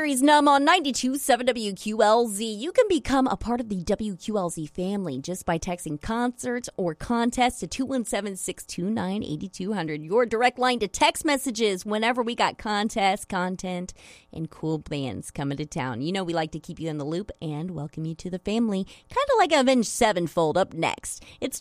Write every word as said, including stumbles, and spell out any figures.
Gary's Numb on ninety-two point seven W Q L Z. You can become a part of the W Q L Z family just by texting concerts or contests to two one seven, six two nine, eight two zero zero. Your direct line to text messages whenever we got contests, content, and cool bands coming to town. You know we like to keep you in the loop and welcome you to the family, kind of like Avenged Sevenfold up next. It's